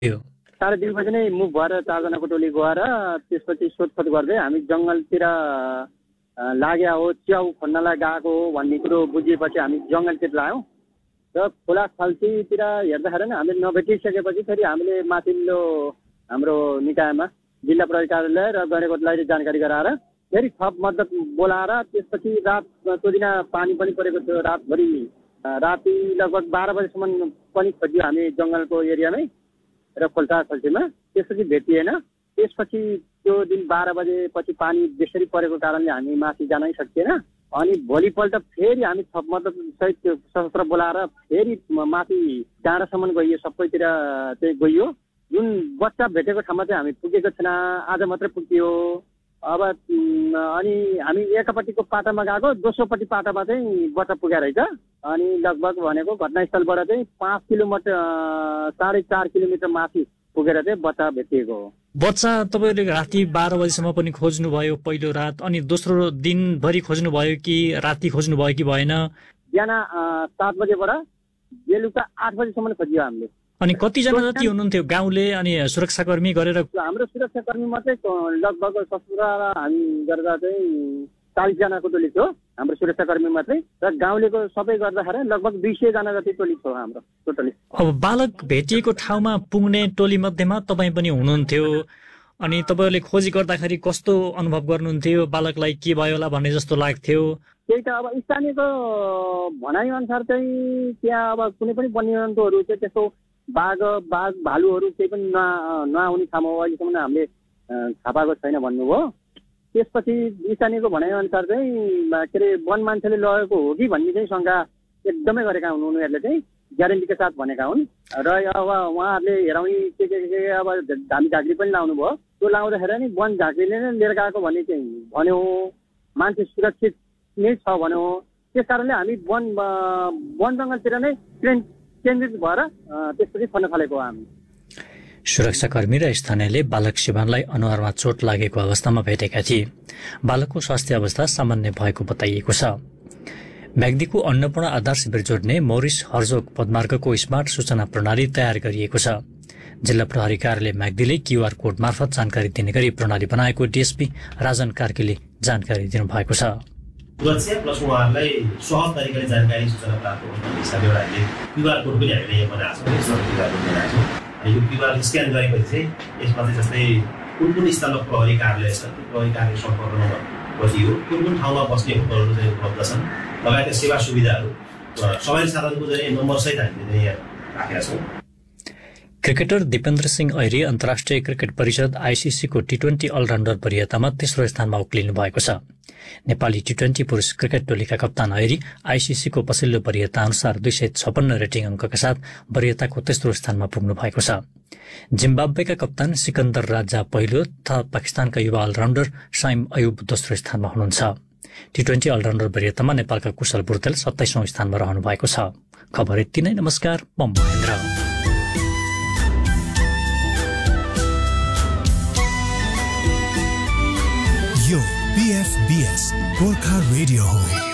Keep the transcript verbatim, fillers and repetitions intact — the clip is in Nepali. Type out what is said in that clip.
थियो? साढे तिन बजी नै मुभ भएर चारजनाको टोली गएर त्यसपछि सोधखोज गर्दै हामी जङ्गलतिर लाग्या हो, च्याउ खोज्नलाई गएको हो भन्ने कुरो बुझिएपछि हामी जङ्गलतिर लाग्यौँ र खोला खाल्टीतिर हेर्दाखेरि नै हामीले नभेटिसकेपछि फेरि हामीले माथिल्लो हाम्रो निकायमा जिल्ला प्रहरी कार्यालय र गणेकोटलाई जानकारी गराएर फेरि थप मद्दत बोलाएर त्यसपछि रात त्यो दिन पानी पनि परेको थियो। रातभरि राति लगभग बाह्र बजीसम्म पनि खोज्यो हामी जङ्गलको एरियामै र खोल्टा खल्टीमा। त्यसपछि भेटिएन। त्यसपछि त्यो दिन बाह्र बजेपछि पानी बेसरी परेको कारणले हामी माथि जानै सकिएन। अनि भोलिपल्ट फेरि हामी थप मद्दत सहित त्यो सशस्त्र बोलाएर फेरि माथि डाँडासम्म गइयो, सबैतिर चाहिँ गइयो। जुन बच्चा भेटेको ठाउँमा चाहिँ हामी पुगेको छैन, आज मात्रै पुग्यो। अब अनि हामी एकपट्टिको पाटामा गएको, दोस्रोपट्टि पाटामा चाहिँ बच्चा पुगेर रहेछ। अनि लगभग भनेको घटनास्थलबाट चाहिँ पाँच किलोमिटर साढे चार किलोमिटर माथि पुगेर चाहिँ बच्चा भेटिएको हो। बच्चा तपाईँले राति बाह्र बजीसम्म पनि खोज्नुभयो पहिलो रात, अनि दोस्रो दिनभरि खोज्नुभयो कि राति खोज्नुभयो कि भएन? बिहान सात बजेबाट बेलुका आठ बजीसम्म खोजियो हामीले। अनि कतिजना जति हुनुहुन्थ्यो गाउँले अनि सुरक्षाकर्मी गरेर? हाम्रो सुरक्षाकर्मी मात्रै लगभग ससुरा हामी गरेर चाहिँ चालिसजनाको टोली थियो हाम्रो सुरक्षाकर्मी मात्रै, र गाउँलेको सबै गर्दाखेरि लगभग दुई सय जना जति टोली थियो हाम्रो टोटली। अब बालक भेटिएको ठाउँमा पुग्ने टोली मध्येमा तपाईँ पनि हुनुहुन्थ्यो, अनि तपाईँहरूले खोजी गर्दाखेरि कस्तो अनुभव गर्नुहुन्थ्यो? बालकलाई के भयो होला भन्ने जस्तो लाग्थ्यो? त्यही त अब स्थानीयको भनाइअनुसार चाहिँ त्यहाँ अब कुनै पनि वन्यजन्तुहरू चाहिँ त्यस्तो बाघ बाघ भालुहरू केही पनि न नआउने ठाउँ हो, अहिलेसम्म हामीले थाहा पाएको छैन भन्नुभयो। त्यसपछि स्थानीयको भनाइअनुसार चाहिँ के अरे वन मान्छेले लगेको हो कि भन्ने चाहिँ शङ्का एकदमै गरेका हुन् उनीहरूले, चाहिँ ग्यारेन्टीका साथ भनेका हुन्। र अब उहाँहरूले हेराउने के के के अब धामी झाँक्री पनि लाउनु भयो। त्यो लाउँदाखेरि नि वन झाँक्रीले नै लिएर गएको भन्ने चाहिँ भन्यो, मान्छे सुरक्षित नै छ भन्यो। त्यस कारणले हामी वन वन जङ्गलतिर नै केन्द्रित भएर त्यसपछि खोज्न थालेको हो हामी। सुरक्षाकर्मी र स्थानीयले बालक शिवानलाई अनुहारमा चोट लागेको अवस्थामा भेटेका थिए। बालकको स्वास्थ्य अवस्था सामान्य भएको बताइएको छ। म्याग्दीको अन्नपूर्ण आधार शिविर जोड्ने मोरिस हर्जोग पदमार्गको स्मार्ट सूचना प्रणाली तयार गरिएको छ। जिल्ला प्रहरी कार्यालय म्याग्दीले क्यूआर कोड मार्फत जानकारी दिने गरी प्रणाली बनाएको डीएसपी राजन कार्कीले जानकारी दिनुभएको छ। सुरक्षा प्लस उहाँहरूलाई सहज तरिकाले जानकारी सूचना प्राप्त हुने हिसाबले एउटा हामीले क्यूआर कोड पनि हामीले यहाँ बनाएको छौँ। क्यूआर कोड बनाएको छौँ। यो क्यूआर स्क्यान गरेपछि चाहिँ यसमा चाहिँ जस्तै कुन कुन स्थलमा प्रहरी कार्यालय छ, प्रहरी कार्यालय सम्पर्क नम्बर कति हो, कुन कुन ठाउँमा बस्ने होटलहरू चाहिँ उपलब्ध छन्, लगायतका सेवा सुविधाहरू सवारी साधनको चाहिँ नम्बर सहित हामीले यहाँ राखेका छौँ। क्रिकेटर दिपेन्द्र सिंह ऐरी अन्तर्राष्ट्रिय क्रिकेट परिषद आईसीसीको टी ट्वेन्टी अलराउन्डर वरियतामा तेस्रो स्थानमा उक्लिनु भएको छ। नेपाली टी ट्वेन्टी पुरुष क्रिकेट टोलीका कप्तान ऐरी आईसीसीको पछिल्लो वरियता अनुसार दुई सय छपन्न रेटिङ अङ्कका साथ वरियताको तेस्रो स्थानमा पुग्नु भएको छ। जिम्बाब्वेका कप्तान सिकन्दर राजा पहिलो तथा पाकिस्तानका युवा अलराउन्डर साइम अयुब दोस्रो स्थानमा हुनुहुन्छ। टी ट्वेन्टी अलराउन्डर वरियतामा नेपालका कुशल बुर्तेल सत्ताइसौं स्थानमा रहनु भएको छ। खबर यति नै। नमस्कार, म महेन्द्र। यो बीएफबीएस गोर्खा रेडियो हो।